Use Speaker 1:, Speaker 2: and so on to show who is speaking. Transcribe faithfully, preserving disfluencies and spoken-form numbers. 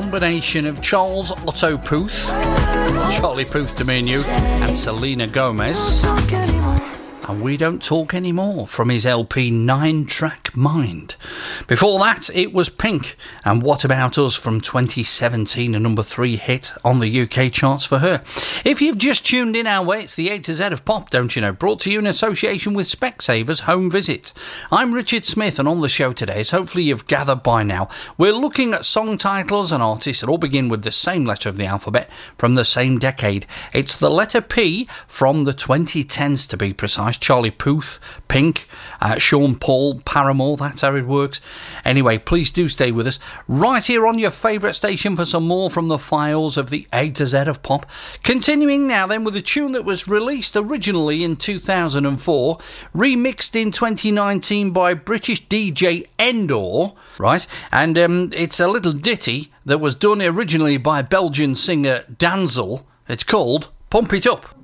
Speaker 1: combination of Charles Otto Puth, Charlie Puth to me and you, and Selena Gomez. And We Don't Talk Anymore from his L P nine-track Mind. Before that, it was Pink and What About Us from twenty seventeen, a number three hit on the U K charts for her. If you've just tuned in our way, it's the A to Z of Pop, don't you know, brought to you in association with Specsavers Home Visit. I'm Richard Smith, and on the show today, as hopefully you've gathered by now, we're looking at song titles and artists that all begin with the same letter of the alphabet from the same decade. It's the letter P from the twenty tens to be precise. Charlie Puth, Pink, uh, Sean Paul, Paramore, that's how it works. Anyway, please do stay with us right here on your favourite station for some more from the files of the A to Z of Pop. Continuing now then with a tune that was released originally in two thousand four, remixed in twenty nineteen by British D J Endor, right? And um, it's a little ditty that was done originally by Belgian singer Danzel. It's called Pump It Up.